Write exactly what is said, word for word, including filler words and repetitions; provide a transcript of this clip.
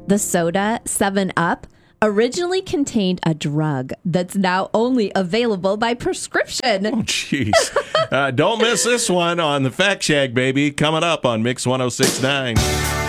The soda, seven up, originally contained a drug that's now only available by prescription. Oh, jeez. uh, don't miss this one on the Fact Shack, baby. Coming up on Mix one oh six point nine.